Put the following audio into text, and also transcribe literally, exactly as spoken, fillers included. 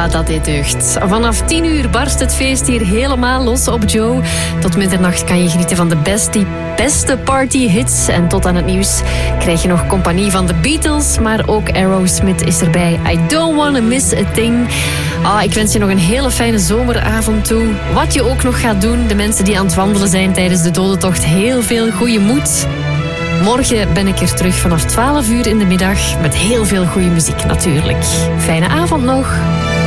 Ja, dat deed deugd. Vanaf tien uur barst het feest hier helemaal los op Joe. Tot middernacht kan je genieten van de beste, beste partyhits. En tot aan het nieuws krijg je nog compagnie van de Beatles. Maar ook Aerosmith is erbij. I don't wanna miss a thing. Ah, ik wens je nog een hele fijne zomeravond toe. Wat je ook nog gaat doen. De mensen die aan het wandelen zijn tijdens de dodentocht. Heel veel goede moed. Morgen ben ik er terug vanaf twaalf uur in de middag. Met heel veel goede muziek natuurlijk. Fijne avond nog.